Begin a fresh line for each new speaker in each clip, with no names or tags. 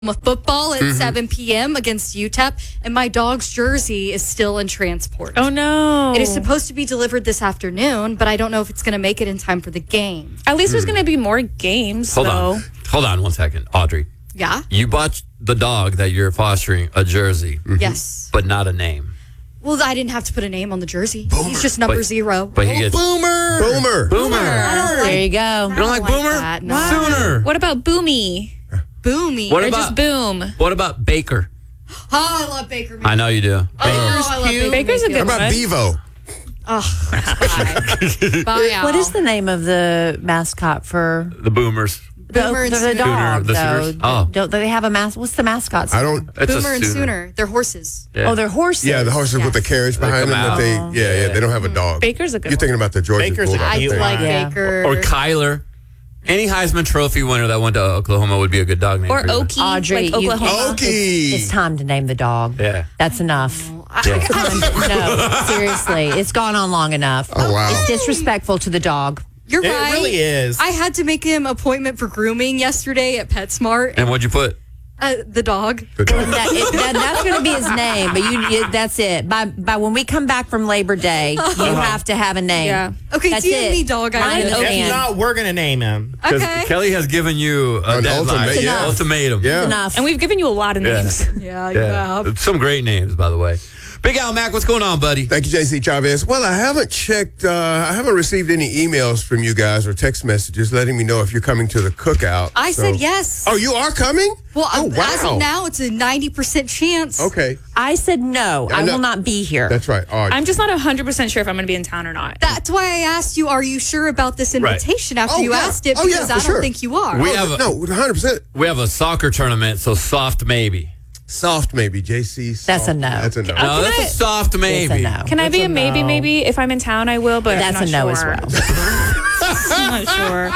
football at 7 p.m. against UTEP, and my dog's jersey is still in transport.
Oh, no.
It is supposed to be delivered this afternoon, but I don't know if it's going to make it in time for the game.
At least there's going to be more games,
Hold
though.
on. Hold on 1 second. Audrey,
Yeah?
you bought the dog that you're fostering a jersey,
Yes.
but not a name.
Well, I didn't have to put a name on the jersey. He's just number
But-
0.
But he gets
Boomer.
There you go.
You don't like Boomer?
that, no.
Sooner.
What about Boomy?
Boomy.
What
Or
about
just Boom?
What about Baker?
Oh, I love Baker.
I know you do.
Oh, I love Baker.
Baker's a
Mayfield.
good
How about
one.
Bevo?
Oh, bye, Al.
What is the name of the mascot for
The Boomers.
Boomer and
the
Sooner.
dog?
The
Though?
Sooners? Oh.
Don't they have a What's the mascot?
I don't.
It's
Boomer
a
and
Sooner.
Sooner. They're horses.
Yeah.
Oh, they're horses.
Yeah, the horses with the carriage behind
come
them.
out.
They don't have a dog.
Baker's a good
You're thinking about the Georgia
Baker's a
Bulldog.
I
cute
thing.
like
Yeah.
Baker.
Or Kyler. Any Heisman Trophy winner that went to Oklahoma would be a good dog name.
Or
for you.
Okie,
Audrey,
like Oklahoma.
Okie.
It's time to name the dog.
Yeah.
That's enough.
Yeah.
No, seriously, it's gone on long enough.
Oh, wow.
It's disrespectful to the dog.
You're
It
right.
really is.
I had to make him appointment for grooming yesterday at PetSmart.
And what'd you put?
The dog.
The dog.
That's going to be his name, but that's it. By when we come back from Labor Day, you have to have a name.
Yeah.
Okay,
That's
DM
it.
me dog.
Mine
I
is
know.
Okie.
If not, we're going to name him.
Because
Okay.
Kelly has given you a
An
deadline.
ultimate, yeah.
Ultimatum.
Yeah.
Enough.
And we've given you a lot of
Yeah.
names.
Yeah, you
Yeah.
have.
Some great names, by the way. Big Al Mac, what's going on, buddy?
Thank you, JC Chavez. Well, I haven't checked. I haven't received any emails from you guys or text messages letting me know if you're coming to the cookout.
I
So-
said yes.
Oh, you are coming?
Well,
oh, wow.
as of now, it's a 90% chance.
Okay,
I said no. I
know.
will not be here.
that's right. All right.
I'm just not 100% sure if I'm going to be in town or not.
That's why I asked you, are you sure about this invitation after
Oh,
you
yeah.
asked it?
Oh, yeah,
Because
for
I don't
sure.
think you are.
We have a,
no, 100%.
we have a soccer tournament, so soft maybe.
Soft, maybe. JC. Soft.
That's a no.
That's a no.
No, that's a soft maybe.
It's a no.
Can I be a maybe,
no.
maybe? If I'm in town, I will, but
That's
I'm
a
not
no
sure.
as well.
I'm not sure.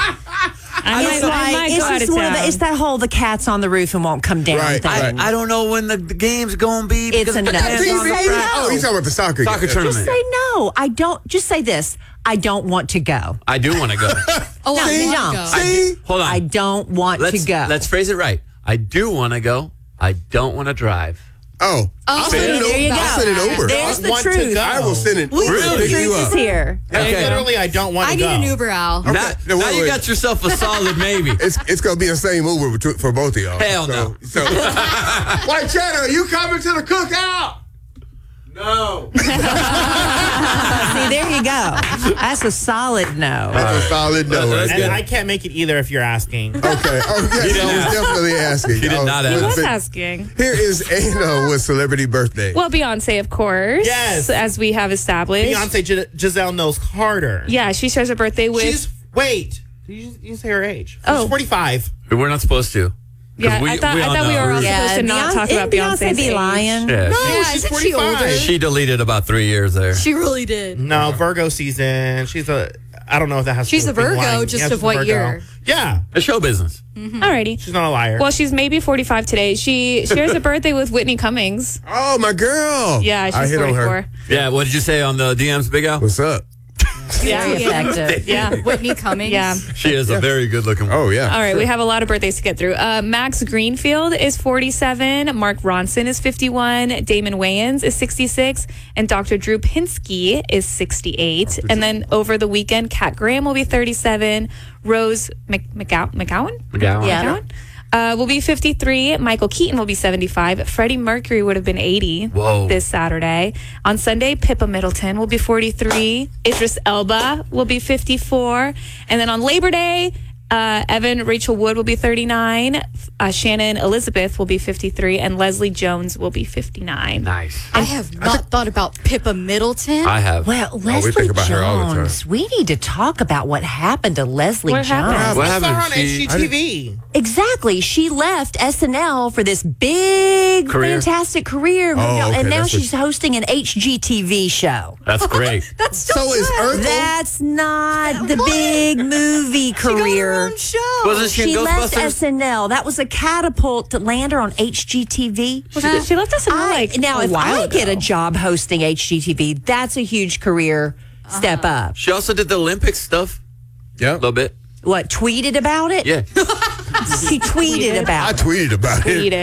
I might
It's
go out
just
of
one of
town.
it's that whole the cat's on the roof and won't come down
Right,
thing.
I don't know when the game's going to be.
It's
because
a
it
no.
depends
Just
on the
say
practice.
no.
Oh, he's talking about the soccer
Soccer
game.
tournament.
Just say no. I don't. Just say this. I don't want to go.
I do want to go.
Oh,
No,
I
you
want
don't.
to go.
See?
Hold on.
I don't want to go.
Let's phrase it right. I do want to go. I don't want to drive.
Oh, I'll send it
there you
over.
go.
I'll send it over.
There's the
want to
truth.
go.
I will send it over
Really?
to pick you
Truth
up.
is here.
Okay.
Literally, I don't want
I
to
need
go.
an Uber, Al.
Okay.
Now,
No,
now
wait,
you
wait.
got yourself a solid maybe.
It's going to be the same Uber for both of y'all.
Hell no.
So, White Cheddar, are you coming to the cookout? No.
See, there you go. That's a solid no.
That's a solid no.
That's
right
And
good.
I can't make it either if you're asking.
Okay. Oh, yes,
didn't
I was
ask.
definitely asking.
He did not ask.
I was
but
asking.
Here is Anna with celebrity birthday.
Well, Beyonce, of course.
Yes.
As we have established.
Beyonce Giselle Knowles Carter.
Yeah, she shares her birthday with.
Wait. Did you say her age?
Oh.
She's 45.
We're not supposed to. 'Cause
Yeah, I thought we
all
were
know.
all supposed to not talk about Beyonce's
be
age.
lying.
Yeah,
Yeah,
she's
isn't she
45.
older?
she deleted about 3 years there.
She really did.
No, Virgo season. I don't know if that has to
She's
do
a
with being
Virgo,
lying.
just
Yeah,
of
she's a
what
Virgo.
year?
Yeah.
The show business.
Alrighty.
She's not a liar.
Well, she's maybe 45 today. She shares a birthday with Whitney Cummings.
Oh, my girl.
Yeah,
I
she's
hit on
44.
her.
Yeah, what did you say on the DMs, Big Al?
What's up?
Very effective.
Yeah.
Whitney Cummings.
Yeah.
She is a very good looking woman.
Oh, yeah.
All right, we have a lot of birthdays to get through. Max Greenfield is 47. Mark Ronson is 51. Damon Wayans is 66. And Dr. Drew Pinsky is 68. And then over the weekend, Kat Graham will be 37. Rose McGowan?
McGowan.
Yeah.
McGowan? Will be 53. Michael Keaton will be 75. Freddie Mercury would have been 80
Whoa.
this Saturday. On Sunday, Pippa Middleton will be 43. Idris Elba will be 54. And then on Labor Day, Evan Rachel Wood will be 39. Shannon Elizabeth will be 53. And Leslie Jones will be 59.
Nice.
I have not thought about Pippa Middleton.
I have.
Well,
we
Leslie
think about her all the time.
Jones. We need to talk about what happened to Leslie
What
Jones.
happened?
What
I saw her on
happened? She-
HGTV.
Exactly. She left SNL for this big,
Career.
fantastic career.
Oh, okay,
and now
that's what
she's hosting an HGTV show.
That's great.
That's still
So is
good.
Urkel.
That's not the big movie
She got her
career.
own show.
Wasn't she in
She left
Ghostbusters?
SNL. That was a catapult to land her on HGTV.
She left us in like
Now,
a
if
while
I get a
ago.
job hosting HGTV, that's a huge career step up.
She also did the Olympics stuff
Yeah.
a little bit.
What, tweeted about it?
Yeah.
She tweeted about
I
it.
tweeted about it.
Tweeted.